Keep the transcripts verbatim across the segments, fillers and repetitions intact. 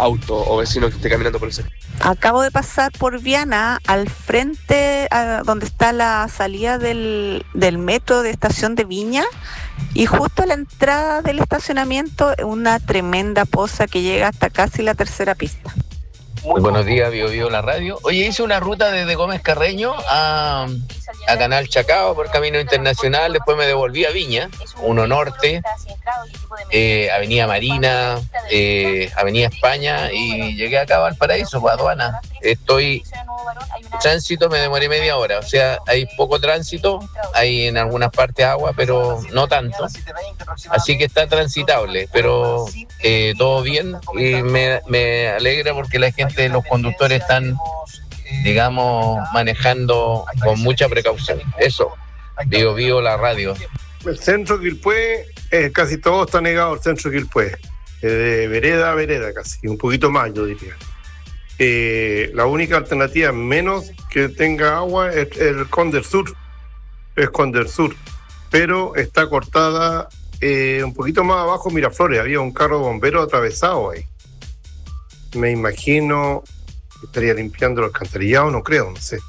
auto o vecino que esté caminando por el sector. Acabo de pasar por Viana, al frente, a donde está la salida del, del metro de Estación de Viña, y justo a la entrada del estacionamiento una tremenda poza que llega hasta casi la tercera pista. Muy buenos días, Bio Bio la radio. Oye, hice una ruta desde Gómez Carreño a, a Canal Chacao por Camino Internacional, después me devolví a Viña, uno norte, eh, Avenida Marina, eh, Avenida España, y llegué acá a Valparaíso, pues, aduana. Estoy tránsito, me demoré media hora, o sea, hay poco tránsito, hay en algunas partes agua, pero no tanto, así que está transitable, pero eh, todo bien, y me, me alegra porque la gente, los conductores están, digamos, manejando con mucha precaución. Eso, Bio Bio la radio. El centro de Quilpué, eh, casi todo está negado, el centro de Quilpué, eh, de vereda a vereda casi, un poquito más yo diría. Eh, la única alternativa menos que tenga agua es el Condel Sur, es Condel Sur, pero está cortada eh, un poquito más abajo Miraflores, había un carro bombero atravesado ahí. Me imagino que estaría limpiando el alcantarillado, no creo, no sé.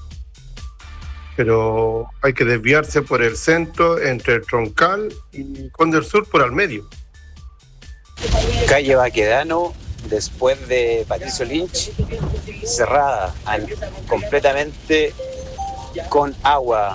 Pero hay que desviarse por el centro, entre el Troncal y Condel Sur, por al medio. Calle Baquedano, después de Patricio Lynch, cerrada al, completamente con agua.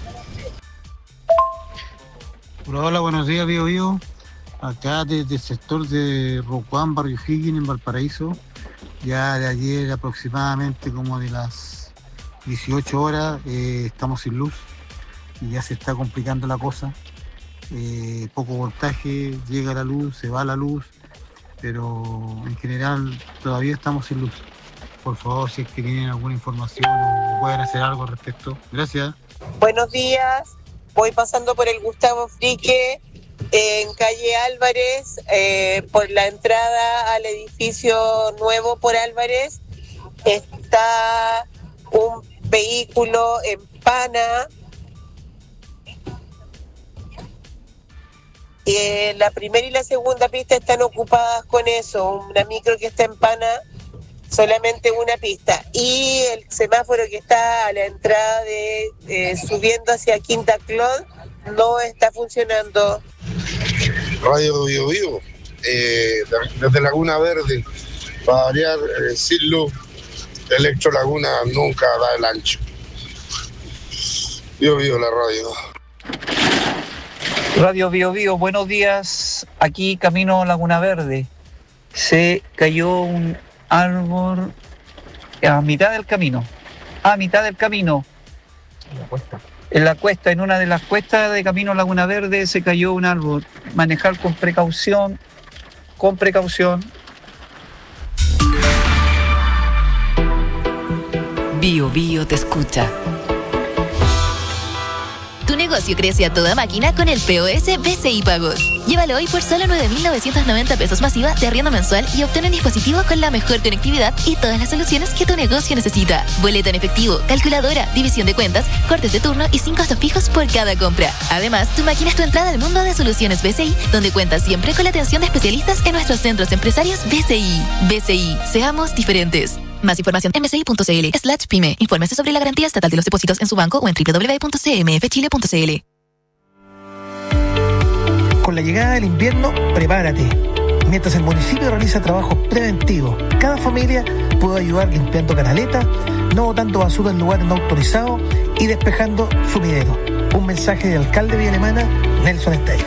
Hola, hola, buenos días, Bio Bio. Acá desde el sector de Rocuán, Barrio Higgins, en Valparaíso, ya de ayer aproximadamente como de las dieciocho horas eh, estamos sin luz y ya se está complicando la cosa. Eh, poco voltaje, llega la luz, se va la luz, pero en general todavía estamos sin luz. Por favor, si es que tienen alguna información o pueden hacer algo al respecto. Gracias. Buenos días, voy pasando por el Gustavo Frique, en calle Álvarez, eh, por la entrada al edificio nuevo por Álvarez, está un vehículo en pana. Eh, la primera y la segunda pista están ocupadas con eso, una micro que está en pana, solamente una pista, y el semáforo que está a la entrada de eh, subiendo hacia Quinta Clod no está funcionando. Radio Bio Bio, eh, desde Laguna Verde, para variar, eh, sin luz, Electro Laguna nunca da el ancho. Bio Bio la radio. Radio Bio Bio, buenos días. Aquí camino Laguna Verde. Se cayó un árbol a mitad del camino. A mitad del camino. En la cuesta. En la cuesta, en una de las cuestas de camino Laguna Verde se cayó un árbol. Manejar con precaución, con precaución. Bio Bio te escucha. Tu negocio crece a toda máquina con el P O S B C I Pagos. Llévalo hoy por solo nueve mil novecientos noventa pesos masiva de arriendo mensual y obtén un dispositivo con la mejor conectividad y todas las soluciones que tu negocio necesita. Boleto en efectivo, calculadora, división de cuentas, cortes de turno y sin costos fijos por cada compra. Además, tu máquina es tu entrada al mundo de soluciones B C I, donde cuentas siempre con la atención de especialistas en nuestros centros empresarios B C I. B C I, seamos diferentes. Más información en bci.cl slash pyme. Infórmese sobre la garantía estatal de los depósitos en su banco o en doble u doble u doble u punto c m f chile punto c l. Con la llegada del invierno, prepárate. Mientras el municipio realiza trabajos preventivos, cada familia puede ayudar limpiando canaletas, no botando basura en lugares no autorizados y despejando sumidero. Un mensaje del alcalde de Villa Alemana, Nelson Estey.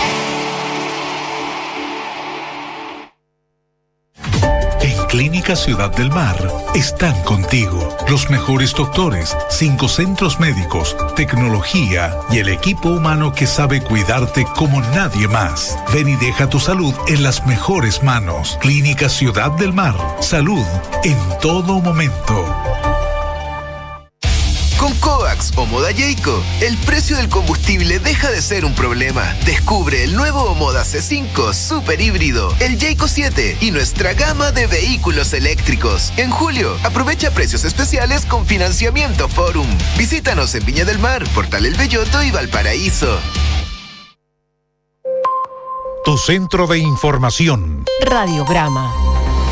Clínica Ciudad del Mar están contigo. Los mejores doctores, cinco centros médicos, tecnología y el equipo humano que sabe cuidarte como nadie más. Ven y deja tu salud en las mejores manos. Clínica Ciudad del Mar. Salud en todo momento. Con Coax o Moda Jayco, el precio del combustible deja de ser un problema. Descubre el nuevo Moda C cinco Super Híbrido, el Jayco siete y nuestra gama de vehículos eléctricos. En julio, aprovecha precios especiales con financiamiento Forum. Visítanos en Viña del Mar, Portal El Belloto y Valparaíso. Tu centro de información. Radio Grama.